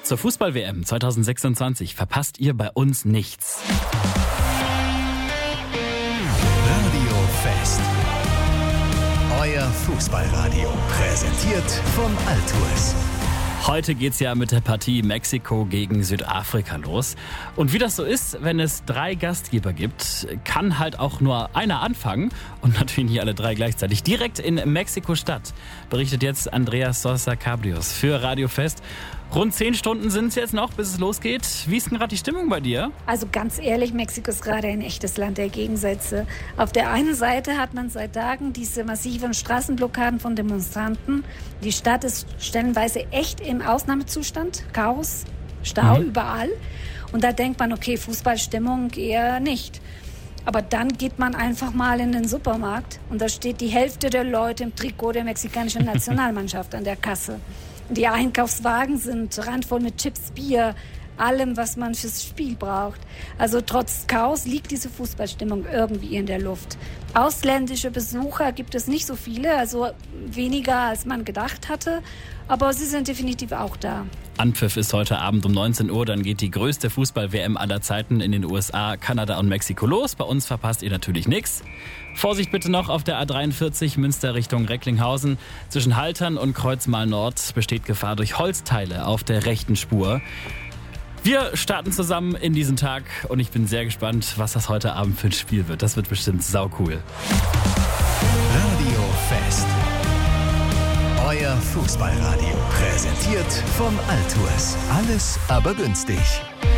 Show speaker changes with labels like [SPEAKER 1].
[SPEAKER 1] Zur Fußball-WM 2026 verpasst ihr bei uns nichts.
[SPEAKER 2] Radio Fest. Euer Fußballradio. Präsentiert von Altours.
[SPEAKER 1] Heute geht's ja mit der Partie Mexiko gegen Südafrika los. Und wie das so ist, wenn es 3 Gastgeber gibt, kann halt auch nur einer anfangen. Und natürlich nicht alle 3 gleichzeitig. Direkt in Mexiko-Stadt berichtet jetzt Andreas Sosa Cabrios für Radio Fest. Rund 10 Stunden sind es jetzt noch, bis es losgeht. Wie ist denn gerade die Stimmung bei dir?
[SPEAKER 3] Also ganz ehrlich, Mexiko ist gerade ein echtes Land der Gegensätze. Auf der einen Seite hat man seit Tagen diese massiven Straßenblockaden von Demonstranten. Die Stadt ist stellenweise echt im Ausnahmezustand. Chaos, Stau überall. Und da denkt man, okay, Fußballstimmung eher nicht. Aber dann geht man einfach mal in den Supermarkt und da steht die Hälfte der Leute im Trikot der mexikanischen Nationalmannschaft an der Kasse. Die Einkaufswagen sind randvoll mit Chips, Bier, allem, was man fürs Spiel braucht. Also trotz Chaos liegt diese Fußballstimmung irgendwie in der Luft. Ausländische Besucher gibt es nicht so viele, also weniger als man gedacht hatte, aber sie sind definitiv auch da.
[SPEAKER 1] Anpfiff ist heute Abend um 19 Uhr, dann geht die größte Fußball-WM aller Zeiten in den USA, Kanada und Mexiko los. Bei uns verpasst ihr natürlich nichts. Vorsicht bitte noch auf der A43 Münster Richtung Recklinghausen. Zwischen Haltern und Kreuzmal-Nord besteht Gefahr durch Holzteile auf der rechten Spur. Wir starten zusammen in diesen Tag und ich bin sehr gespannt, was das heute Abend für ein Spiel wird. Das wird bestimmt saucool.
[SPEAKER 2] Radio Fest. Euer Fußballradio. Präsentiert von Altours. Alles aber günstig.